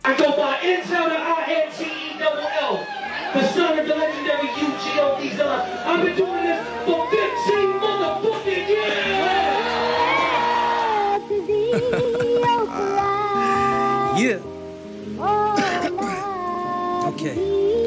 I go by Intel to INTELL, the son of the legendary UGO Zilla. I've been doing this for 15 motherfucking years! Yeah. Okay.